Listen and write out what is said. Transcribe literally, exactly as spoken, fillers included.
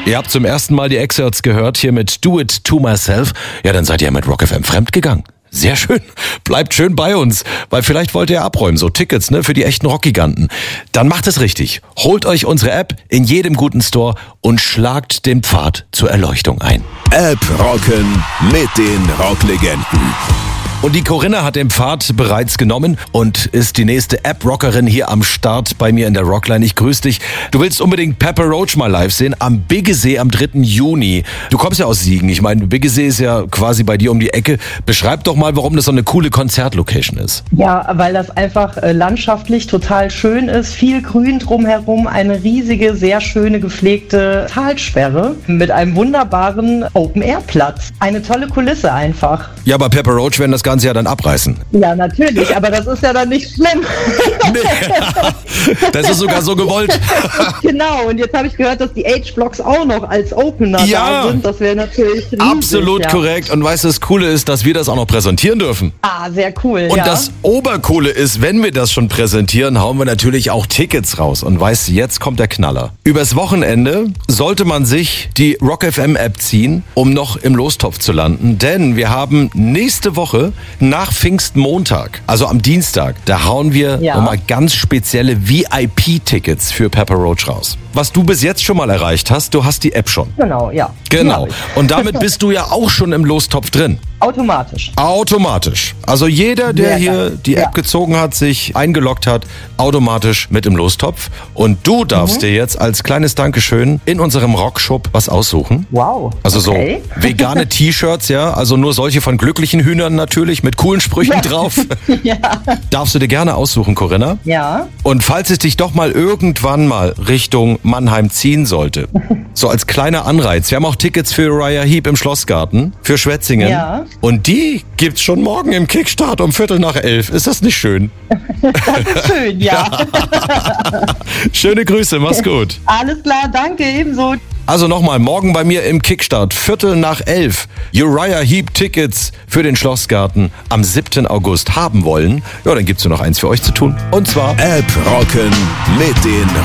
Ihr habt zum ersten Mal die Excerpts gehört, hier mit Do It To Myself. Ja, dann seid ihr mit Rock F M fremdgegangen. Sehr schön. Bleibt schön bei uns, weil vielleicht wollt ihr abräumen, so Tickets, ne, für die echten Rockgiganten. Dann macht es richtig. Holt euch unsere App in jedem guten Store und schlagt den Pfad zur Erleuchtung ein. App rocken mit den Rocklegenden. Und die Corinna hat den Pfad bereits genommen und ist die nächste App-Rockerin hier am Start bei mir in der Rockline. Ich grüße dich. Du willst unbedingt Pepper Roach mal live sehen am Biggesee am dritten Juni. Du kommst ja aus Siegen. Ich meine, Biggesee ist ja quasi bei dir um die Ecke. Beschreib doch mal, warum das so eine coole Konzertlocation ist. Ja, weil das einfach äh, landschaftlich total schön ist. Viel Grün drumherum, eine riesige, sehr schöne, gepflegte Talsperre mit einem wunderbaren Open-Air-Platz. Eine tolle Kulisse einfach. Ja, aber Pepper Roach werden das Ganze ja dann abreißen. Ja, natürlich, aber das ist ja dann nicht schlimm. Nee, das ist sogar so gewollt. Genau, und jetzt habe ich gehört, dass die H-Blocks auch noch als Opener ja, da sind. Das wäre natürlich riesig. Absolut ja. korrekt. Und weißt du, das Coole ist, dass wir das auch noch präsentieren dürfen. Ah, sehr cool, Und ja. das Obercoole ist, wenn wir das schon präsentieren, hauen wir natürlich auch Tickets raus. Und weißt du, jetzt kommt der Knaller. Übers Wochenende sollte man sich die Rock F M App ziehen, um noch im Lostopf zu landen. Denn wir haben nächste Woche nach Pfingstmontag, also am Dienstag, da hauen wir Ja. nochmal ganz spezielle V I P-Tickets für Pepper Roach raus. Was du bis jetzt schon mal erreicht hast, du hast die App schon. Genau, ja. Genau. Ja, Und damit bist du ja auch schon im Lostopf drin. automatisch. Automatisch. Also jeder, der Sehr hier geil. die App Ja. gezogen hat, sich eingeloggt hat, automatisch mit im Lostopf. Und du darfst Mhm. dir jetzt als kleines Dankeschön in unserem Rockshop was aussuchen. Wow. Also okay. so vegane T-Shirts, ja, also nur solche von glücklichen Hühnern natürlich, mit coolen Sprüchen Ja. drauf. Ja. Darfst du dir gerne aussuchen, Corinna. Ja. Und falls es dich doch mal irgendwann mal Richtung Mannheim ziehen sollte, so als kleiner Anreiz, wir haben auch Tickets für Uriah Heep im Schlossgarten, für Schwetzingen. Ja. Und die gibt's schon morgen im Kickstart um Viertel nach elf. Ist das nicht schön? Schön, ja. Schöne Grüße, mach's gut. Alles klar, danke, ebenso. Also nochmal, morgen bei mir im Kickstart, Viertel nach elf, Uriah Heep Tickets für den Schlossgarten am siebten August haben wollen. Ja, dann gibt's nur noch eins für euch zu tun. Und zwar App rocken mit den